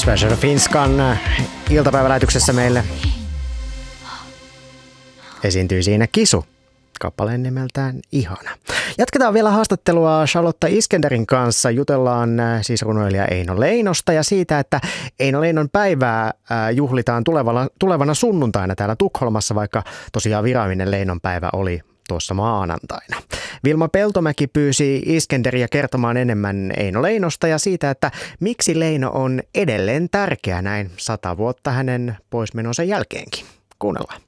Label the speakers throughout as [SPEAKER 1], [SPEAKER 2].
[SPEAKER 1] Treasure Finskan iltapäivälähetyksessä meille esiintyy siinä Kisu, kappaleen nimeltään Ihana. Jatketaan vielä haastattelua Charlotta Iskenderin kanssa. Jutellaan siis runoilija Eino Leinosta ja siitä, että Eino Leinon päivää juhlitaan tulevana sunnuntaina täällä Tukholmassa, vaikka tosiaan virallinen Leinon päivä oli tuossa maanantaina. Vilma Peltomäki pyysi Iskenderiä kertomaan enemmän Eino Leinosta ja siitä, että miksi Leino on edelleen tärkeä näin 100 vuotta hänen poismenonsa jälkeenkin. Kuunnellaan.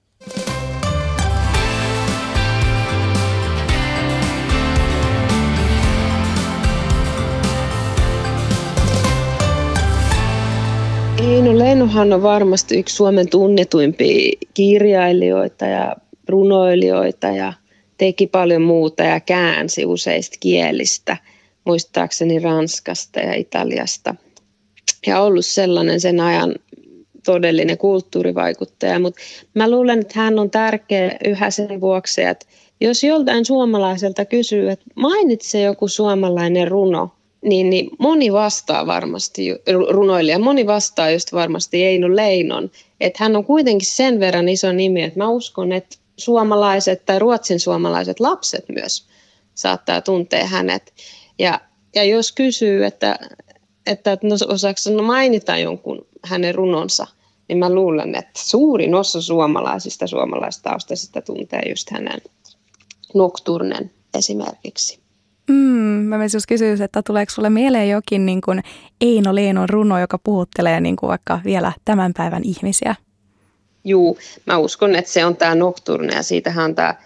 [SPEAKER 2] Eino Leinohan on varmasti yksi Suomen tunnetuimpia kirjailijoita ja runoilijoita ja teki paljon muuta ja käänsi useista kielistä, muistaakseni Ranskasta ja Italiasta. Ja ollut sellainen sen ajan todellinen kulttuurivaikuttaja, mutta mä luulen, että hän on tärkeä yhä sen vuoksi, että jos joltain suomalaiselta kysyy, että mainitse joku suomalainen runo, niin moni vastaa varmasti, runoilija, moni vastaa just varmasti Eino Leinon, että hän on kuitenkin sen verran iso nimi, että mä uskon, että suomalaiset tai ruotsin suomalaiset lapset myös saattaa tuntea hänet. Ja jos kysyy, että no, osaako mainita jonkun hänen runonsa, niin mä luulen, että suurin osa suomalaistaustaisista tuntee just hänen Nocturnen esimerkiksi.
[SPEAKER 3] Mä myös just kysyisin, että tuleeko sulle mieleen jokin niin kuin Eino Leinon runo, joka puhuttelee niin kuin vaikka vielä tämän päivän ihmisiä?
[SPEAKER 2] Juu, mä uskon, että se on tämä Nocturne ja siitähän on tämä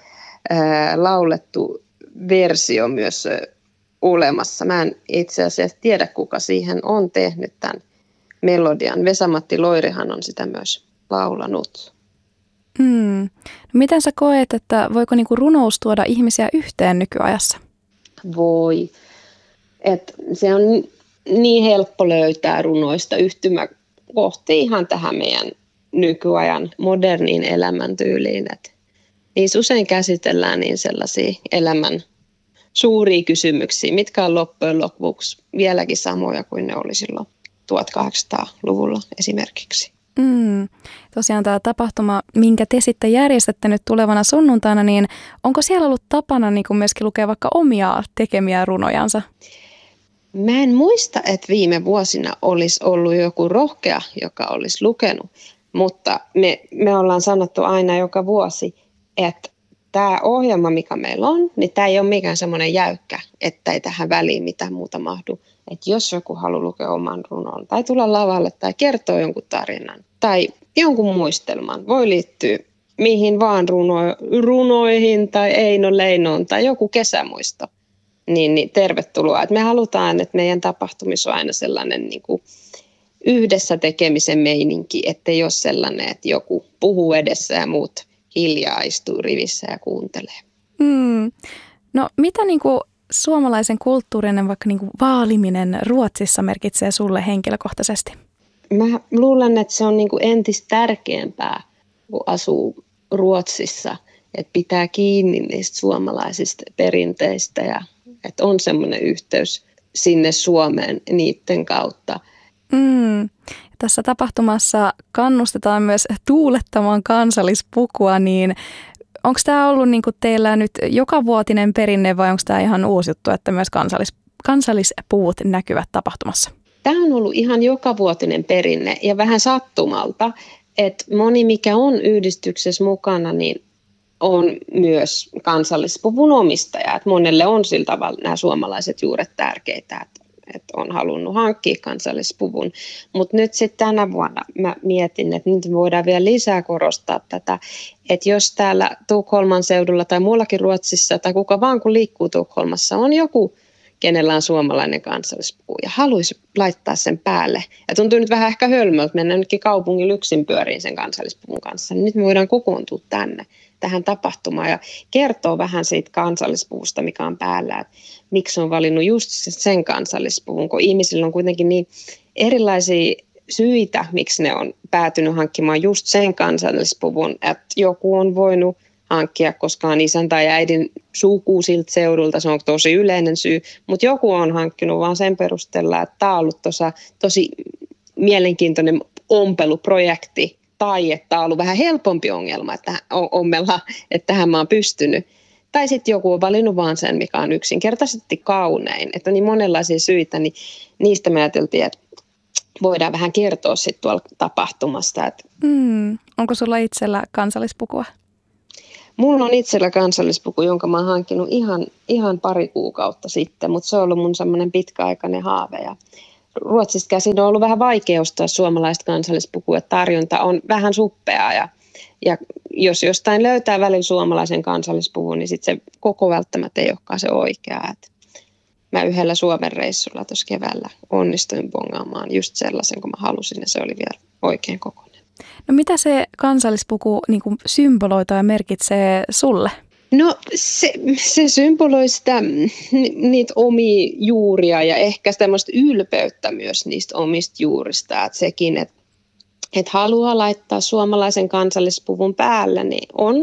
[SPEAKER 2] laulettu versio myös olemassa. Mä en itse asiassa tiedä, kuka siihen on tehnyt tämän melodian. Vesa-Matti Loirihan on sitä myös laulanut.
[SPEAKER 3] No miten sä koet, että voiko niinku runous tuoda ihmisiä yhteen nykyajassa?
[SPEAKER 2] Voi. Et se on niin helppo löytää runoista yhtymäkohtia ihan tähän meidän nykyajan moderniin elämäntyyliin. Et niissä usein käsitellään niin sellaisia elämän suuria kysymyksiä, mitkä on loppujen lopuksi vieläkin samoja kuin ne oli silloin 1800-luvulla esimerkiksi.
[SPEAKER 3] Tosiaan tämä tapahtuma, minkä te sitten järjestätte nyt tulevana sunnuntaina, niin onko siellä ollut tapana niin kuin myöskin lukea vaikka omia tekemiä runojansa?
[SPEAKER 2] Mä en muista, että viime vuosina olisi ollut joku rohkea, joka olisi lukenut, mutta me ollaan sanottu aina joka vuosi, että tämä ohjelma, mikä meillä on, niin tämä ei ole mikään semmoinen jäykkä, että ei tähän väliin mitään muuta mahdu. Että jos joku haluaa lukea oman runon tai tulla lavalle tai kertoa jonkun tarinan tai jonkun muistelman, voi liittyä mihin vaan runoihin tai Eino Leinoon tai joku kesämuisto, niin tervetuloa. Et me halutaan, että meidän tapahtumissa on aina sellainen niin kuin yhdessä tekemisen meininki, ettei ole sellainen, että joku puhuu edessä ja muut hiljaa istuu rivissä ja kuuntelee.
[SPEAKER 3] No mitä niinku suomalaisen kulttuurinen vaikka niinku vaaliminen Ruotsissa merkitsee sulle henkilökohtaisesti?
[SPEAKER 2] Mä luulen, että se on niinku entistä tärkeämpää, kun asuu Ruotsissa, että pitää kiinni niistä suomalaisista perinteistä ja että on semmoinen yhteys sinne Suomeen niiden kautta.
[SPEAKER 3] Tässä tapahtumassa kannustetaan myös tuulettamaan kansallispukua, niin onko tämä ollut niinku teillä nyt jokavuotinen perinne vai onko tämä ihan uusi juttu, että myös kansallispuvut näkyvät tapahtumassa?
[SPEAKER 2] Tämä on ollut ihan jokavuotinen perinne ja vähän sattumalta, että moni mikä on yhdistyksessä mukana, niin on myös kansallispuvun omistaja. Että monelle on sillä tavalla nämä suomalaiset juuret tärkeitä, että on halunnut hankkia kansallispuvun. Mutta nyt sitten tänä vuonna mä mietin, että nyt voidaan vielä lisää korostaa tätä, että jos täällä Tukholman seudulla tai muullakin Ruotsissa tai kuka vaan kun liikkuu Tukholmassa on joku, kenellä on suomalainen kansallispuvu ja haluaisi laittaa sen päälle. Ja tuntuu nyt vähän ehkä hölmöltä mennä nytkin kaupungin yksin pyöriin sen kansallispuvun kanssa. Niin nyt me voidaan kokoontua tähän tapahtumaan ja kertoo vähän siitä kansallispuvusta, mikä on päällä, että miksi on valinnut just sen kansallispuvun, kun ihmisillä on kuitenkin niin erilaisia syitä, miksi ne on päätynyt hankkimaan just sen kansallispuvun, että joku on voinut hankkia, koska on isän tai äidin suku siltä seudulta, se on tosi yleinen syy, mutta joku on hankkinut vaan sen perusteella, että tämä on ollut tosi mielenkiintoinen ompeluprojekti tai että on ollut vähän helpompi ongelma, että ommella, että tähän mä oon pystynyt. Tai sitten joku on valinnut vaan sen, mikä on yksinkertaisesti kaunein. Että on niin monenlaisia syitä, niin niistä me ajateltiin, että voidaan vähän kertoa sitten tuolla tapahtumasta.
[SPEAKER 3] Onko sulla itsellä kansallispukua?
[SPEAKER 2] Mulla on itsellä kansallispuku, jonka mä oon hankkinut ihan pari kuukautta sitten, mutta se on ollut mun semmoinen pitkäaikainen haave. Ja Ruotsista käsin on ollut vähän vaikea ostaa suomalaista kansallispukua, että tarjonta on vähän suppeaa ja jos jostain löytää välillä suomalaisen kansallispuvun, niin sitten se koko välttämättä ei olekaan se oikea. Et mä yhdellä Suomen reissulla tuossa keväällä onnistuin bongaamaan just sellaisen, kun mä halusin, ja se oli vielä oikein kokoinen.
[SPEAKER 3] No mitä se kansallispuku niin kuin symboloi tai merkitsee sulle?
[SPEAKER 2] No se symboloi niitä omia juuria ja ehkä tämmöistä ylpeyttä myös niistä omista juurista. Että sekin, että haluaa laittaa suomalaisen kansallispuvun päälle, niin on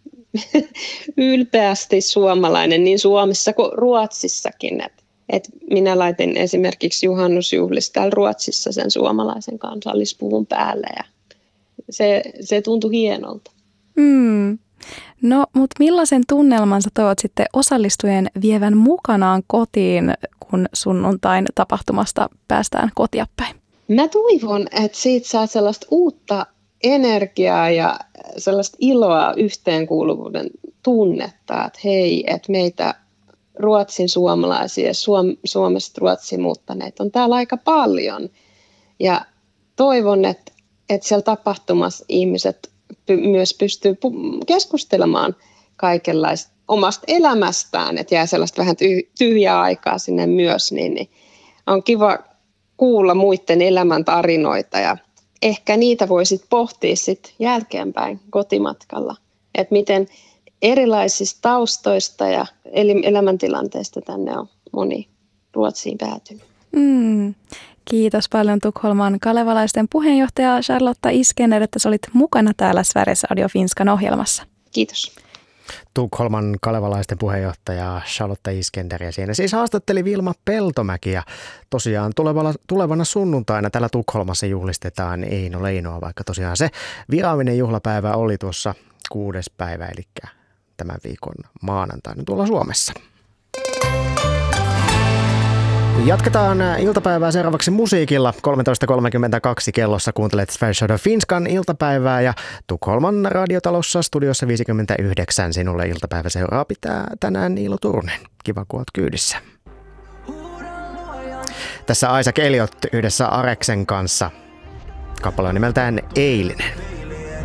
[SPEAKER 2] ylpeästi suomalainen niin Suomessa kuin Ruotsissakin. Et minä laitin esimerkiksi juhannusjuhlissa täällä Ruotsissa sen suomalaisen kansallispuvun päälle ja se tuntui hienolta.
[SPEAKER 3] No, mutta millaisen tunnelman sä toivot sitten osallistujien vievän mukanaan kotiin, kun sunnuntain tapahtumasta päästään kotia päin?
[SPEAKER 2] Mä toivon, että siitä saa sellaista uutta energiaa ja sellaista iloa, yhteenkuuluvuuden tunnetta, että hei, että meitä Ruotsin suomalaisia, Suomesta Ruotsiin muuttaneet on täällä aika paljon. Ja toivon, että siellä tapahtumassa ihmiset myös pystyy keskustelemaan kaikenlaista omasta elämästään, että jää sellaista vähän tyhjää aikaa sinne myös, niin on kiva kuulla muiden elämäntarinoita ja ehkä niitä voi sitten pohtia sitten jälkeenpäin kotimatkalla, että miten erilaisista taustoista ja elämäntilanteista tänne on moni Ruotsiin päätynyt.
[SPEAKER 3] Kiitos paljon Tukholman kalevalaisten puheenjohtaja Charlotta Iskender, että sä olit mukana täällä Sveriges Radio Finskan ohjelmassa.
[SPEAKER 2] Kiitos.
[SPEAKER 1] Tukholman kalevalaisten puheenjohtaja Charlotta Iskender ja siinä siis haastatteli Vilma Peltomäki ja tosiaan tulevana sunnuntaina täällä Tukholmassa juhlistetaan Eino Leinoa, vaikka tosiaan se virallinen juhlapäivä oli tuossa 6. päivä, eli tämän viikon maanantaina tuolla Suomessa. Jatketaan iltapäivää seuraavaksi musiikilla. 13.32 kellossa kuuntelet Sveriges Radio Finskan iltapäivää ja Tukholman radiotalossa studiossa 59 sinulle iltapäivä seuraa pitää tänään Niilo Turunen. Kiva kun oot kyydissä. Tässä Isaac Elliot yhdessä Areksen kanssa. Kappale on nimeltään Eilinen.